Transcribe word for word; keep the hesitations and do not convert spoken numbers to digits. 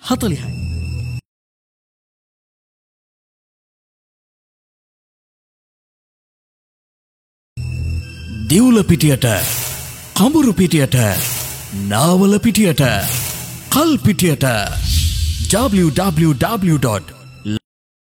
හතළිහයි. දිවුල පිටියට, කඹුරු පිටියට, නාවල පිටියට, කල් පිටියට w w w dot